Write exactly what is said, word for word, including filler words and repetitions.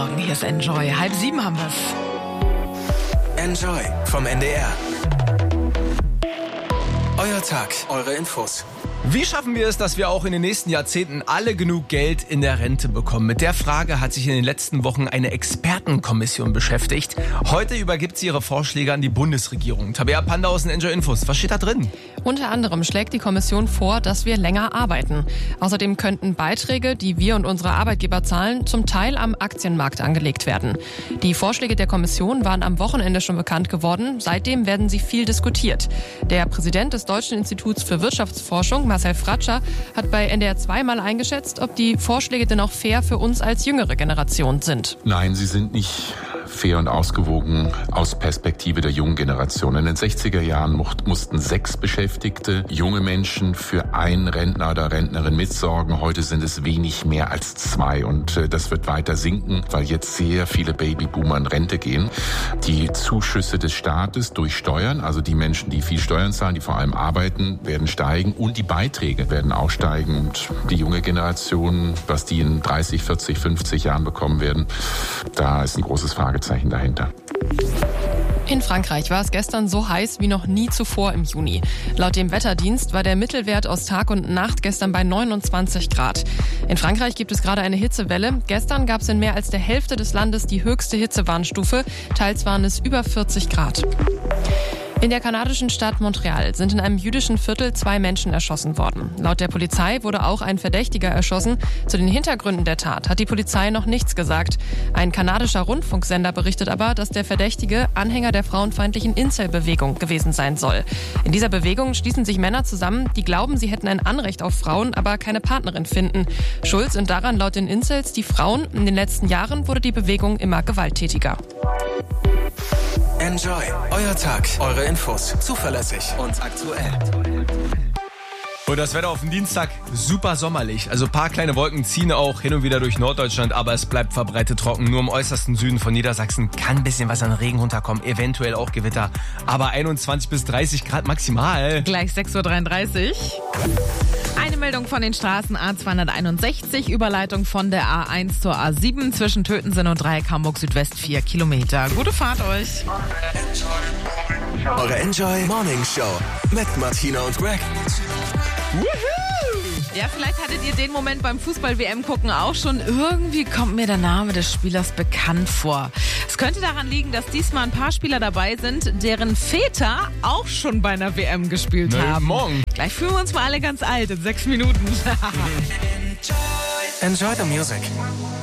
Morgen, hier ist Enjoy. Halb sieben haben wir's. Enjoy vom N D R. Euer Tag, eure Infos. Wie schaffen wir es, dass wir auch in den nächsten Jahrzehnten alle genug Geld in der Rente bekommen? Mit der Frage hat sich in den letzten Wochen eine Expertenkommission beschäftigt. Heute übergibt sie ihre Vorschläge an die Bundesregierung. Tabea Panda aus den Enjoy Infos. Was steht da drin? Unter anderem schlägt die Kommission vor, dass wir länger arbeiten. Außerdem könnten Beiträge, die wir und unsere Arbeitgeber zahlen, zum Teil am Aktienmarkt angelegt werden. Die Vorschläge der Kommission waren am Wochenende schon bekannt geworden. Seitdem werden sie viel diskutiert. Der Präsident des Deutschen Instituts für Wirtschaftsforschung, Marcel Fratscher, hat bei N D R zwei mal eingeschätzt, ob die Vorschläge denn auch fair für uns als jüngere Generation sind. Nein, sie sind nicht fair und ausgewogen aus Perspektive der jungen Generation. In den sechziger Jahren mussten sechs Beschäftigte, junge Menschen, für einen Rentner oder Rentnerin mitsorgen. Heute sind es wenig mehr als zwei. Und das wird weiter sinken, weil jetzt sehr viele Babyboomer in Rente gehen. Die Zuschüsse des Staates durch Steuern, also die Menschen, die viel Steuern zahlen, die vor allem arbeiten, werden steigen. Und die Beiträge werden auch steigen. Und die junge Generation, was die in dreißig, vierzig, fünfzig Jahren bekommen werden, da ist ein großes Fragezeichen dahinter. In Frankreich war es gestern so heiß wie noch nie zuvor im Juni. Laut dem Wetterdienst war der Mittelwert aus Tag und Nacht gestern bei neunundzwanzig Grad. In Frankreich gibt es gerade eine Hitzewelle. Gestern gab es in mehr als der Hälfte des Landes die höchste Hitzewarnstufe. Teils waren es über vierzig Grad. In der kanadischen Stadt Montreal sind in einem jüdischen Viertel zwei Menschen erschossen worden. Laut der Polizei wurde auch ein Verdächtiger erschossen. Zu den Hintergründen der Tat hat die Polizei noch nichts gesagt. Ein kanadischer Rundfunksender berichtet aber, dass der Verdächtige Anhänger der frauenfeindlichen Incel-Bewegung gewesen sein soll. In dieser Bewegung schließen sich Männer zusammen, die glauben, sie hätten ein Anrecht auf Frauen, aber keine Partnerin finden. Schuld sind daran laut den Incels die Frauen. In den letzten Jahren wurde die Bewegung immer gewalttätiger. Enjoy, euer Tag, eure Infos, zuverlässig und aktuell. Und das Wetter auf dem Dienstag super sommerlich. Also ein paar kleine Wolken ziehen auch hin und wieder durch Norddeutschland, aber es bleibt verbreitet trocken. Nur im äußersten Süden von Niedersachsen kann ein bisschen was an Regen runterkommen, eventuell auch Gewitter. Aber einundzwanzig bis dreißig Grad maximal. Gleich sechs Uhr dreiunddreißig. Eine Meldung von den Straßen A zweihunderteinundsechzig, Überleitung von der A eins zur A sieben zwischen Tötensen und Dreieck Hamburg Südwest vier Kilometer. Gute Fahrt euch. Eure Enjoy Morning Show mit Martina und Greg. Woohoo! Ja, vielleicht hattet ihr den Moment beim Fußball-W M gucken auch schon. Irgendwie kommt mir der Name des Spielers bekannt vor. Es könnte daran liegen, dass diesmal ein paar Spieler dabei sind, deren Väter auch schon bei einer W M gespielt Na, haben. Morgen. Gleich fühlen wir uns mal alle ganz alt in sechs Minuten. Enjoy the music.